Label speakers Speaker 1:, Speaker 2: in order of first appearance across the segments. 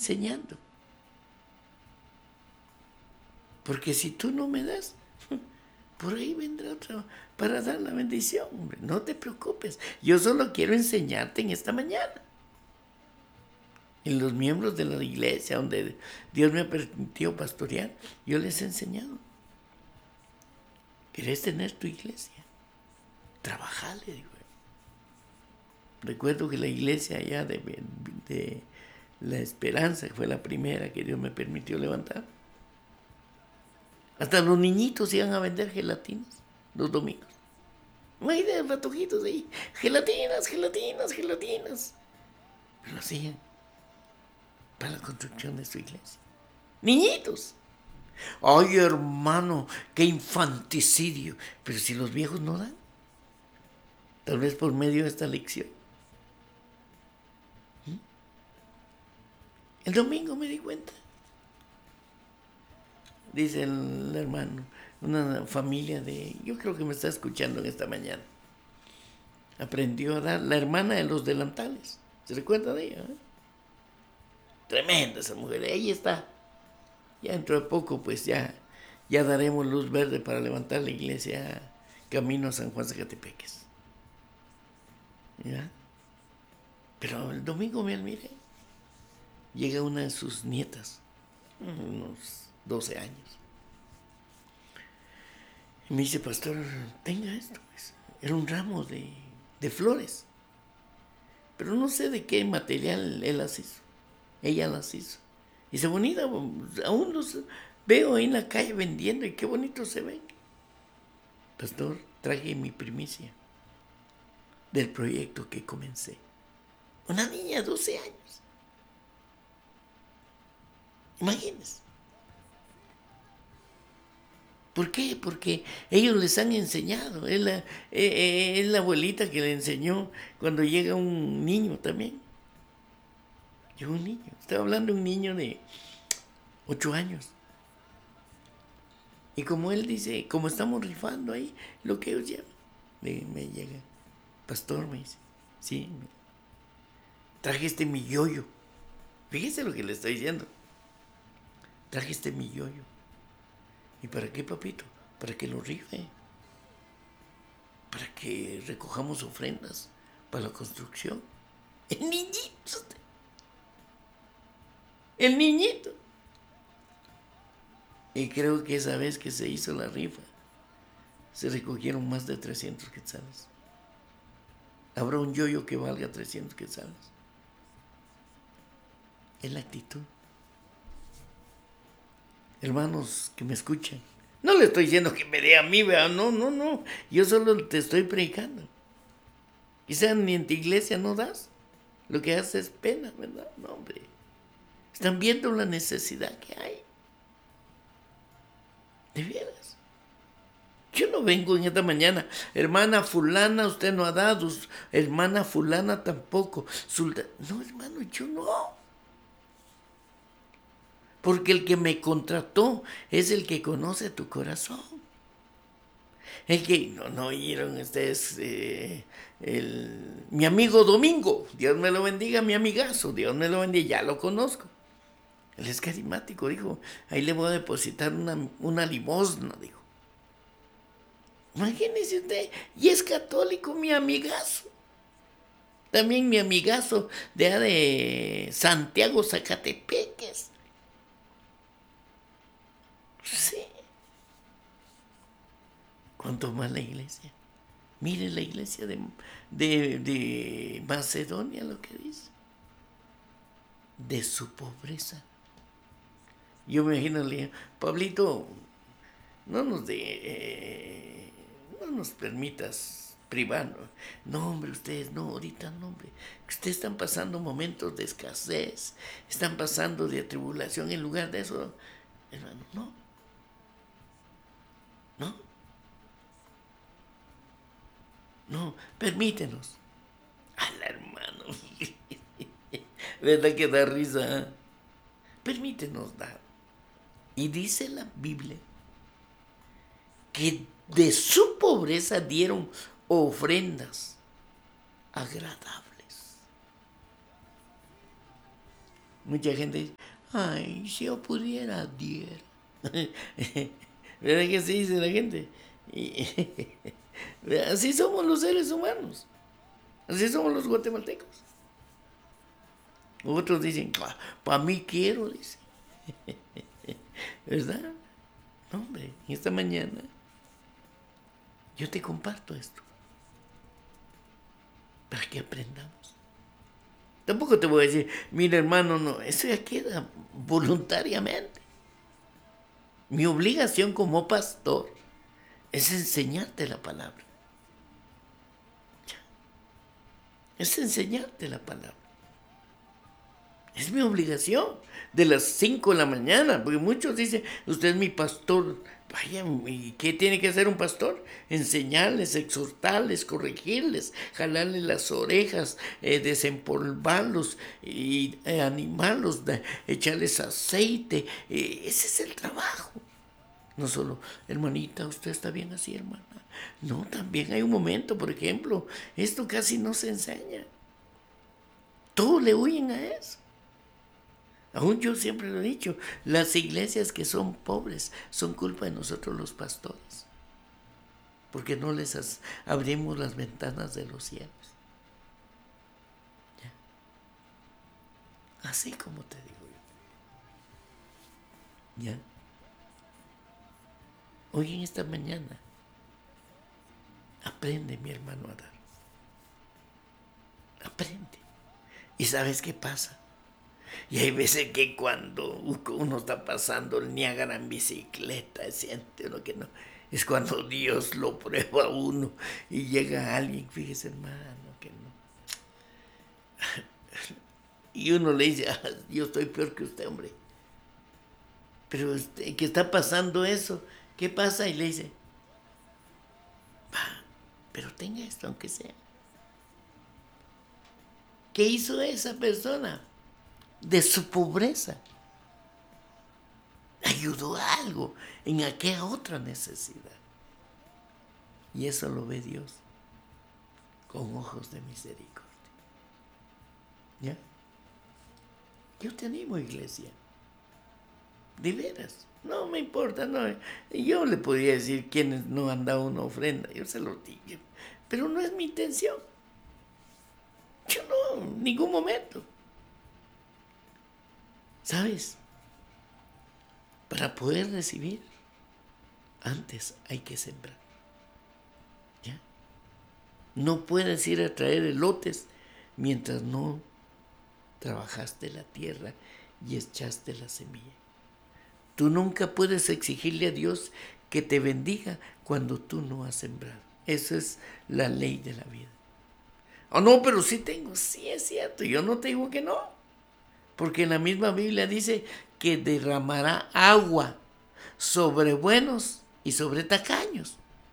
Speaker 1: enseñando. Porque si tú no me das, por ahí vendrá otro para dar la bendición, hombre. No te preocupes. Yo solo quiero enseñarte en esta mañana. En los miembros de la iglesia donde Dios me permitió pastorear, yo les he enseñado. ¿Querés tener tu iglesia? Trabajale, digo. Recuerdo que la iglesia allá de La Esperanza, que fue la primera que Dios me permitió levantar, hasta los niñitos iban a vender gelatinas los domingos. No hay de ratojitos ahí. Gelatinas. Pero lo hacían para la construcción de su iglesia. Niñitos. Ay, hermano, qué infanticidio. Pero si los viejos no dan. Tal vez por medio de esta lección. El domingo me di cuenta. Dice el hermano, una familia yo creo que me está escuchando en esta mañana. Aprendió a dar la hermana de los delantales. ¿Se recuerda de ella? Tremenda esa mujer. Ahí está. Ya dentro de poco, pues ya daremos luz verde para levantar la iglesia camino a San Juan Zacatepeques. ¿Ya? Pero el domingo me admiré. Llega una de sus nietas, unos 12 años. Y me dice, pastor, tenga esto. Pues. Era un ramo de flores. Pero no sé de qué material él las hizo. Ella las hizo. Y se bonita, aún los veo ahí en la calle vendiendo y qué bonito se ven. Pastor, traje mi primicia del proyecto que comencé. Una niña de 12 años. Imagínense. ¿Por qué? Porque ellos les han enseñado. Es la abuelita que le enseñó cuando llega un niño también. Llegó un niño. Estaba hablando de un niño de 8 años. Y como él dice, como estamos rifando ahí, lo que ellos llevan, me llega. Pastor, me dice, sí, traje mi yoyo. Fíjese lo que le estoy diciendo. Traje mi yoyo. ¿Y para qué, papito? Para que lo rife. Para que recojamos ofrendas para la construcción. El niñito. El niñito. Y creo que esa vez que se hizo la rifa, se recogieron más de 300 quetzales. Habrá un yoyo que valga 300 quetzales. Es la actitud. Hermanos que me escuchan, no le estoy diciendo que me dé a mí, ¿verdad? No. Yo solo te estoy predicando. Quizás ni en tu iglesia no das. Lo que haces es pena, ¿verdad? No, hombre. Están viendo la necesidad que hay. De veras. Yo no vengo en esta mañana, hermana fulana, usted no ha dado, hermana fulana tampoco. No, hermano, yo no. Porque el que me contrató es el que conoce tu corazón. El que, no oyeron ustedes, mi amigo Domingo, Dios me lo bendiga, mi amigazo, Dios me lo bendiga, ya lo conozco. Él es carismático, dijo, ahí le voy a depositar una limosna, dijo. Imagínese usted, y es católico mi amigazo. También mi amigazo de Santiago Zacatepeques. Sí. ¿Cuánto más la iglesia? Mire la iglesia de Macedonia lo que dice. De su pobreza. Yo me imagino, Pablito, no nos permitas privarnos. No, hombre, ustedes no, ahorita no, hombre. Ustedes están pasando momentos de escasez, están pasando de tribulación. En lugar de eso, hermano, no. No, permítenos. Al hermano. ¿Verdad que da risa? Permítenos dar. Y dice la Biblia que de su pobreza dieron ofrendas agradables. Mucha gente dice, ay, si yo pudiera, diera. ¿Verdad que así dice la gente? Y así somos los seres humanos. Así somos los guatemaltecos. Otros dicen, para mí quiero, dice. ¿Verdad? No, hombre, esta mañana yo te comparto esto para que aprendamos. Tampoco te voy a decir, mira hermano, no, eso ya queda voluntariamente. Mi obligación como pastor es enseñarte la palabra. Es enseñarte la palabra. Es mi obligación. De las 5 de la mañana, porque muchos dicen, usted es mi pastor. Vaya, ¿y qué tiene que hacer un pastor? Enseñarles, exhortarles, corregirles, jalarles las orejas, desempolvarlos y animarlos, echarles aceite. Ese es el trabajo. No solo, hermanita, usted está bien así, hermana. No, también hay un momento, por ejemplo, esto casi no se enseña. Todos le huyen a eso. Aún yo siempre lo he dicho, las iglesias que son pobres son culpa de nosotros los pastores, porque no les abrimos las ventanas de los cielos. ¿Ya? Así como te digo yo. ¿Ya? Hoy en esta mañana, aprende, mi hermano, a dar. Aprende. ¿Y sabes qué pasa? Y hay veces que cuando uno está pasando el Niágara en bicicleta, siente uno que no. Es cuando Dios lo prueba a uno y llega alguien, fíjese hermano, que no. Y uno le dice, yo estoy peor que usted, hombre. Pero que está pasando eso, ¿qué pasa? Y le dice, pero tenga esto aunque sea. ¿Qué hizo esa persona? De su pobreza ayudó a algo en aquella otra necesidad. Y eso lo ve Dios con ojos de misericordia. ¿Ya? Yo te animo, iglesia. De veras. No me importa, no. Yo le podría decir quiénes no han dado una ofrenda. Yo se lo digo. Pero no es mi intención. Yo no, en ningún momento. ¿Sabes? Para poder recibir, antes hay que sembrar. ¿Ya? No puedes ir a traer elotes mientras no trabajaste la tierra y echaste la semilla. Tú nunca puedes exigirle a Dios que te bendiga cuando tú no has sembrado. Esa es la ley de la vida. Oh, no, pero sí tengo. Sí, es cierto. Yo no te digo que no. Porque en la misma Biblia dice que derramará agua sobre buenos y sobre tacaños.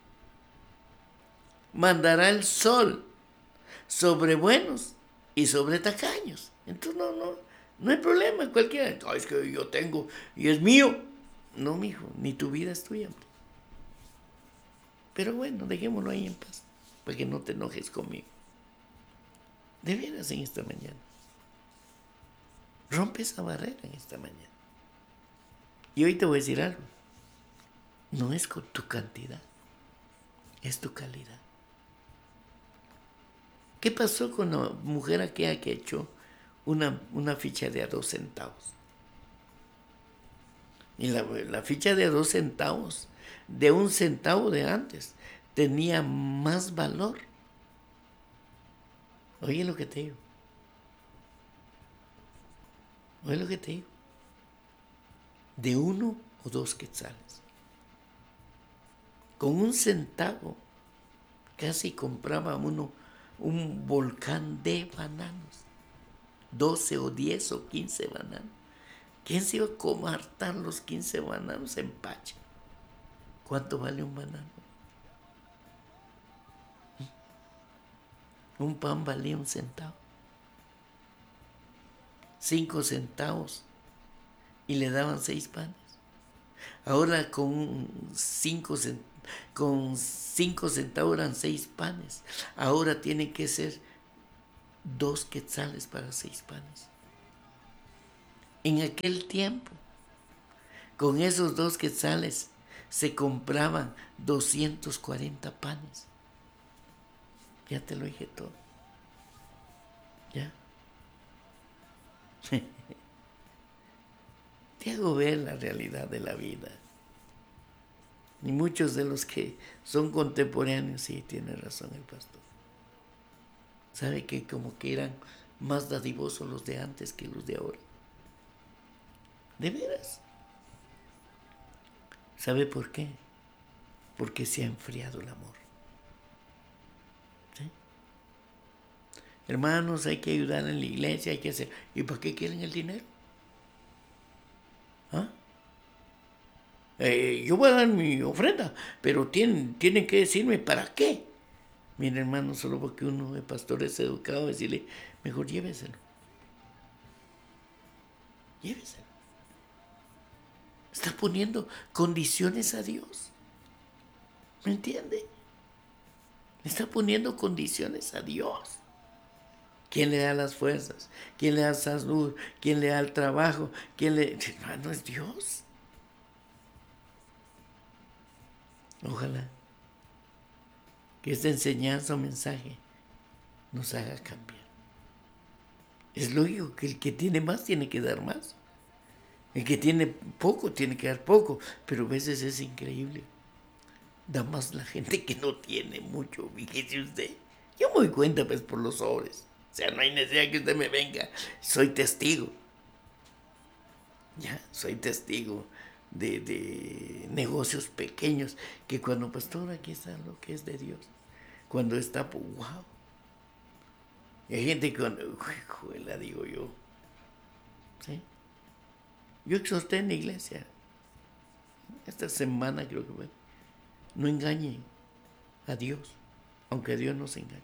Speaker 1: Mandará el sol sobre buenos y sobre tacaños. Entonces no hay problema cualquiera. Oh, es que yo tengo y es mío. No, mijo, ni tu vida es tuya. Pero bueno, dejémoslo ahí en paz, para que no te enojes conmigo. De veras en esta mañana. Rompe esa barrera en esta mañana. Y hoy te voy a decir algo. No es con tu cantidad, es tu calidad. ¿Qué pasó con la mujer aquella que echó una ficha de a 2 centavos? Y la ficha de a 2 centavos, de 1 centavo de antes, tenía más valor. Oye lo que te digo. Oye lo que te digo. De 1 o 2 quetzales. Con 1 centavo casi compraba uno un volcán de bananos. 12 o 10 o 15 bananos. ¿Quién se iba a comartar los 15 bananos en Pacha? ¿Cuánto vale un banano? Un pan valía 1 centavo. 5 centavos. Y le daban 6 panes. Ahora con 5 centavos eran 6 panes. Ahora tienen que ser 2 quetzales para 6 panes. En aquel tiempo, con esos 2 quetzales se compraban 240 panes. Ya te lo dije todo. ¿Ya? Te hago ver la realidad de la vida. Y muchos de los que son contemporáneos, sí, tiene razón el pastor. Sabe que como que eran más dadivosos los de antes que los de ahora. De veras. ¿Sabe por qué? Porque se ha enfriado el amor. ¿Sí? Hermanos, hay que ayudar en la iglesia, hay que hacer. ¿Y para qué quieren el dinero? ¿Ah? Yo voy a dar mi ofrenda, pero tienen que decirme para qué. Mira, hermano, solo porque uno de pastor es educado, decirle, mejor lléveselo. Lléveselo. Está poniendo condiciones a Dios. ¿Me entiende? Está poniendo condiciones a Dios. ¿Quién le da las fuerzas? ¿Quién le da salud? ¿Quién le da el trabajo? ¿Quién le...? Hermano, es Dios. Ojalá que esta enseñanza o mensaje nos haga cambiar. Es lógico que el que tiene más tiene que dar más. El que tiene poco tiene que dar poco. Pero a veces es increíble. Da más la gente que no tiene mucho, fíjese usted. Yo me doy cuenta pues por los sobres. O sea, no hay necesidad que usted me venga. Soy testigo. Ya, soy testigo de negocios pequeños que cuando pastor aquí está lo que es de Dios. Cuando está, pues, wow. Y hay gente que cuando, la digo yo. ¿Sí? Yo exhorté en la iglesia. Esta semana creo que fue. No engañen a Dios, aunque Dios no se engañe.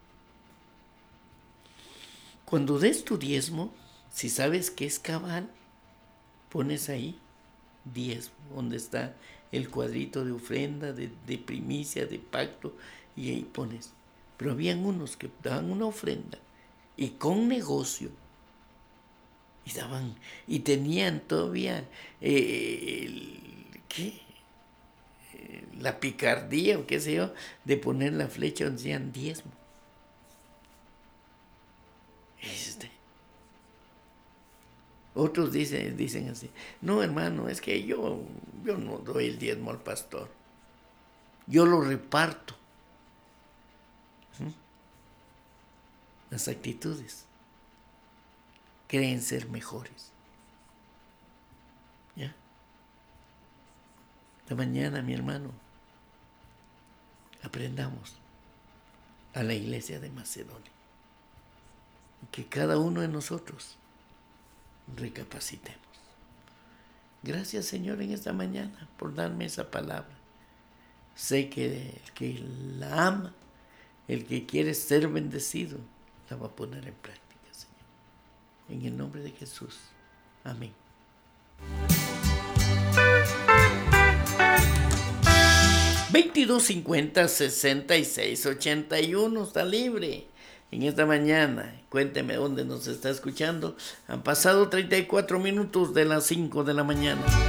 Speaker 1: Cuando des tu diezmo, si sabes que es cabal, pones ahí diezmo, donde está el cuadrito de ofrenda, de primicia, de pacto, y ahí pones. Pero habían unos que daban una ofrenda y con negocio, y daban, y tenían todavía la picardía o qué sé yo, de poner la flecha donde decían diezmo. Otros dicen así, no hermano, es que yo no doy el diezmo al pastor, yo lo reparto. Las actitudes creen ser mejores. ¿Ya? Esta mañana, mi hermano, aprendamos a la iglesia de Macedonia. Que cada uno de nosotros recapacitemos. Gracias, Señor, en esta mañana por darme esa palabra. Sé que el que la ama, el que quiere ser bendecido, la va a poner en práctica, Señor. En el nombre de Jesús. Amén. (2250-6681) está libre. En esta mañana, cuénteme dónde nos está escuchando. Han pasado 34 minutos de las 5 de la mañana.